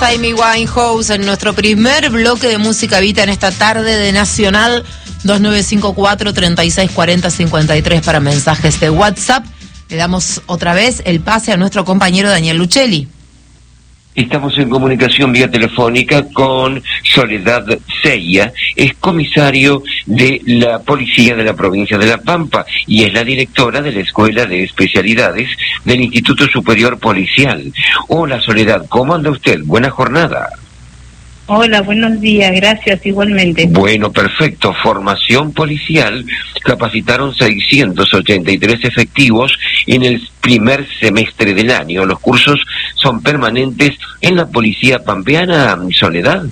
Amy Winehouse en nuestro primer bloque de música Vita en esta tarde de Nacional. 2954-3640-53 para mensajes de WhatsApp. Le damos otra vez el pase a nuestro compañero Daniel Luchelli. Estamos en comunicación vía telefónica con Soledad Seya, es comisario de la Policía de la Provincia de La Pampa y es la directora de la Escuela de Especialidades del Instituto Superior Policial. Hola Soledad, ¿cómo anda usted? Buena jornada. Hola, buenos días, gracias, igualmente. Bueno, perfecto. Formación policial, capacitaron 683 efectivos en el primer semestre del año. Los cursos son permanentes en la Policía Pampeana, Soledad.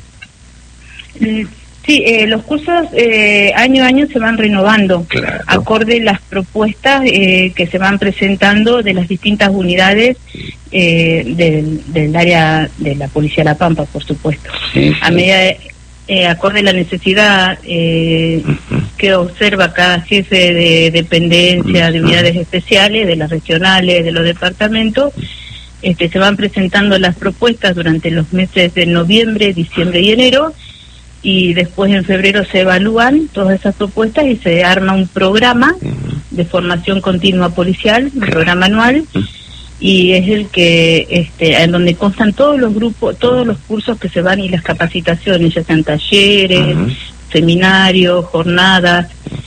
Sí, los cursos año a año se van renovando, claro, acorde las propuestas que se van presentando de las distintas unidades del área de la Policía de La Pampa, por supuesto. Sí, sí. A medida acorde la necesidad que observa cada jefe de dependencia, de unidades especiales, de las regionales, de los departamentos, se van presentando las propuestas durante los meses de noviembre, diciembre y enero, y después en febrero se evalúan todas esas propuestas y se arma un programa de formación continua policial, un programa anual, y es el que en donde constan todos los grupos, todos los cursos que se van y las capacitaciones, ya sean talleres, seminarios, jornadas,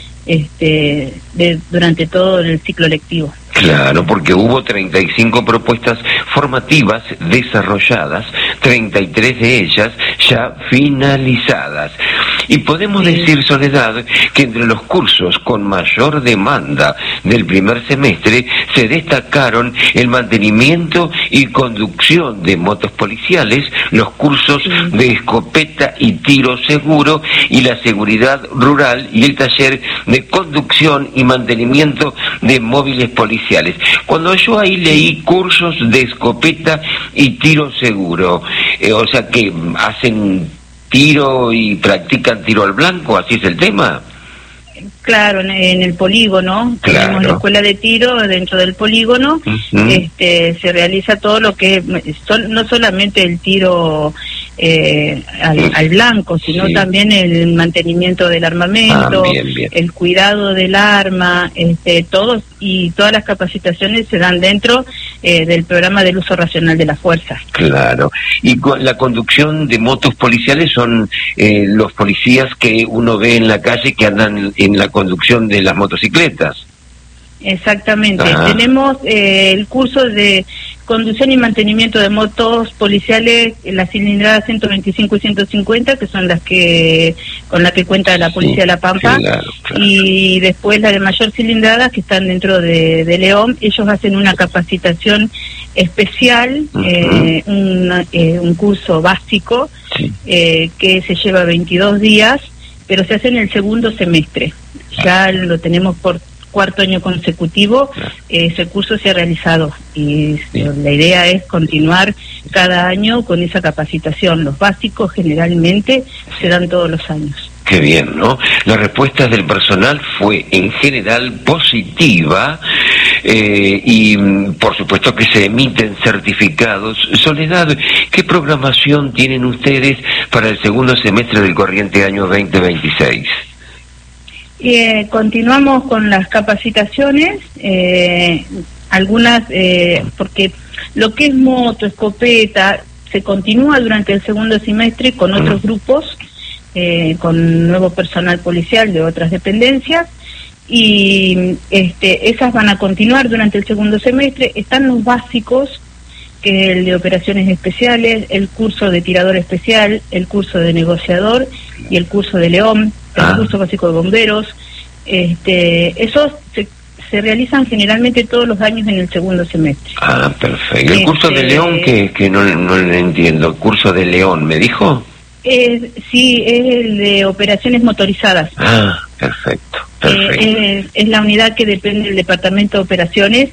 durante todo el ciclo lectivo. Claro, porque hubo 35 propuestas formativas desarrolladas, 33 de ellas ya finalizadas. Y podemos decir, Soledad, que entre los cursos con mayor demanda del primer semestre se destacaron el mantenimiento y conducción de motos policiales, los cursos de escopeta y tiro seguro y la seguridad rural y el taller de conducción y mantenimiento de móviles policiales. Cuando yo ahí leí cursos de escopeta y tiro seguro, o sea que hacen tiro y practican tiro al blanco, ¿así es el tema? Claro, en el polígono, claro, tenemos la escuela de tiro dentro del polígono, se realiza todo lo que no solamente el tiro al blanco, sino también el mantenimiento del armamento, bien. El cuidado del arma, todas las capacitaciones se dan dentro del programa del uso racional de la fuerza. Claro, y con la conducción de motos policiales son los policías que uno ve en la calle que andan en la conducción de las motocicletas. Exactamente. Tenemos el curso de conducción y mantenimiento de motos policiales, las cilindradas 125 y 150, que son las que con las que cuenta la Policía de La Pampa, claro. Y después la de mayor cilindrada, que están dentro de León. Ellos hacen una capacitación especial, un curso básico que se lleva 22 días, pero se hace en el segundo semestre. Ya lo tenemos por cuarto año consecutivo, ese curso se ha realizado y la idea es continuar cada año con esa capacitación. Los básicos generalmente se dan todos los años. Qué bien, ¿no? La respuesta del personal fue en general positiva y por supuesto que se emiten certificados. Soledad, ¿qué programación tienen ustedes para el segundo semestre del corriente año 2026? Continuamos con las capacitaciones, algunas, porque lo que es moto, escopeta, se continúa durante el segundo semestre con otros grupos, con nuevo personal policial de otras dependencias, y esas van a continuar durante el segundo semestre. Están los básicos, que es el de operaciones especiales, el curso de tirador especial, el curso de negociador y el curso de León, el curso básico de bomberos. Esos se realizan generalmente todos los años en el segundo semestre. Perfecto. ¿El curso de León que no lo entiendo? ¿El curso de León me dijo? Sí, es el de operaciones motorizadas. Perfecto. Es la unidad que depende del Departamento de Operaciones,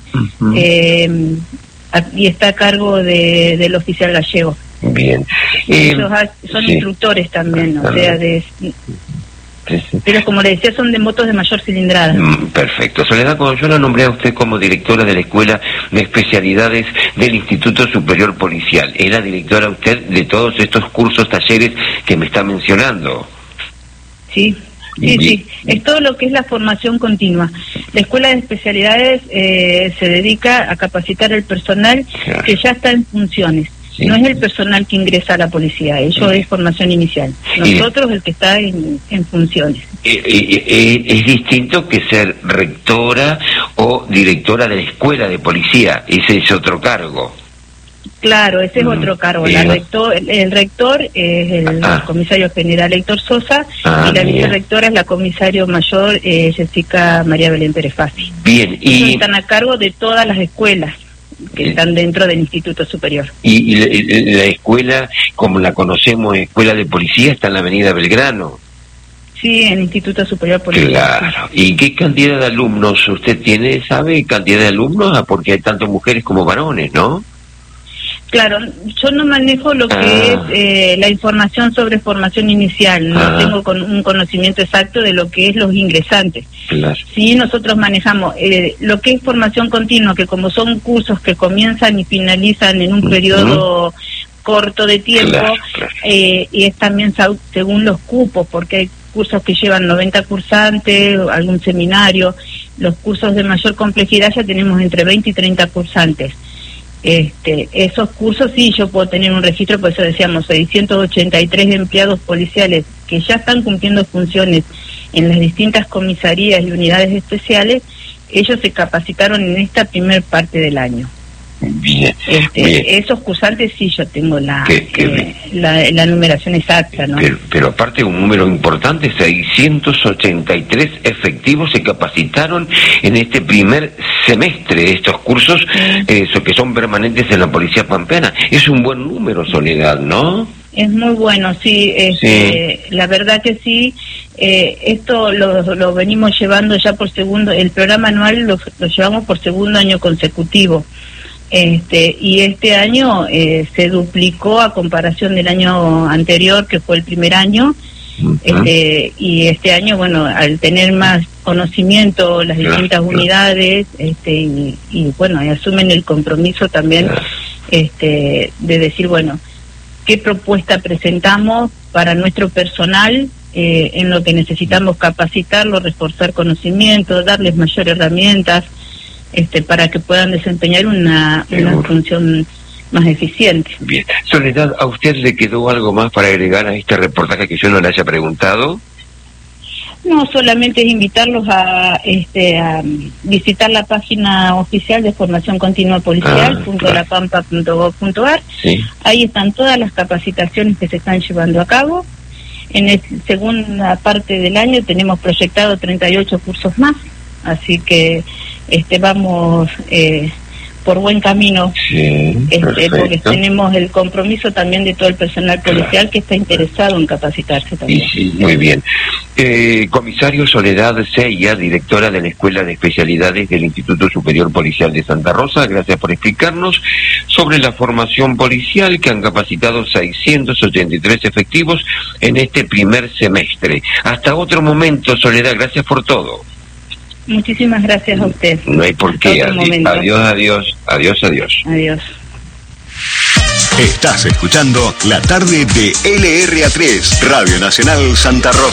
y está a cargo del oficial gallego. Bien. Ellos son instructores también, o sea, Pero como le decía, son de motos de mayor cilindrada. Perfecto. Soledad, cuando yo la nombré a usted como directora de la Escuela de Especialidades del Instituto Superior Policial, ¿era directora usted de todos estos cursos, talleres que me está mencionando? Sí. Sí, es todo lo que es la formación continua. La Escuela de Especialidades se dedica a capacitar al personal que ya está en funciones. Sí. No es el personal que ingresa a la policía, eso es formación inicial. Nosotros el que está en funciones. Es distinto que ser rectora o directora de la escuela de policía, ese es otro cargo. Claro, ese es otro cargo. El rector es el comisario general Héctor Sosa y la vicerrectora es la comisario mayor Jessica María Belén Pérez Fassi. Bien, y están a cargo de todas las escuelas que están dentro del Instituto Superior. Y la escuela, como la conocemos, escuela de policía, está en la avenida Belgrano. Sí, en el Instituto Superior Policial. Claro. ¿Y qué cantidad de alumnos usted tiene, sabe, cantidad de alumnos? Porque hay tanto mujeres como varones, ¿no? Claro, yo no manejo lo que es la información sobre formación inicial, no tengo un conocimiento exacto de lo que es los ingresantes. Claro. Sí, nosotros manejamos lo que es formación continua, que como son cursos que comienzan y finalizan en un periodo corto de tiempo, y es también según los cupos, porque hay cursos que llevan 90 cursantes, algún seminario, los cursos de mayor complejidad ya tenemos entre 20 y 30 cursantes. Esos cursos sí, yo puedo tener un registro, por eso decíamos 683 empleados policiales que ya están cumpliendo funciones en las distintas comisarías y unidades especiales. Ellos se capacitaron en esta primer parte del año. Bien, esos cursantes sí, yo tengo la numeración exacta, ¿no? Pero aparte un número importante, 683 efectivos se capacitaron en este primer semestre de estos cursos, que son permanentes en la Policía Pampeana. Es un buen número, Soledad, ¿no? Es muy bueno, sí, la verdad que sí. Esto lo venimos llevando ya por segundo, el programa anual lo llevamos por segundo año consecutivo. Y este año se duplicó a comparación del año anterior, que fue el primer año, y este año, bueno, al tener más conocimiento las distintas unidades, y bueno, y asumen el compromiso también, de decir, bueno, qué propuesta presentamos para nuestro personal, en lo que necesitamos capacitarlo, reforzar conocimiento, darles mayores herramientas, para que puedan desempeñar una función más eficiente. Bien. Soledad, ¿a usted le quedó algo más para agregar a este reportaje que yo no le haya preguntado? No, solamente es invitarlos a visitar la página oficial de Formación Continua Policial, .lapampa.gov.ar. Sí. Ahí están todas las capacitaciones que se están llevando a cabo. En la segunda parte del año tenemos proyectado 38 cursos más, así que vamos por buen camino, porque tenemos el compromiso también de todo el personal policial que está interesado en capacitarse también. Sí, muy bien. Comisario Soledad Seya, directora de la Escuela de Especialidades del Instituto Superior Policial de Santa Rosa, gracias por explicarnos sobre la formación policial que han capacitado 683 efectivos en este primer semestre. Hasta otro momento, Soledad, gracias por todo. Muchísimas gracias a usted. No hay por qué. Adiós. Adiós. Estás escuchando La Tarde de LRA3, Radio Nacional Santa Rosa.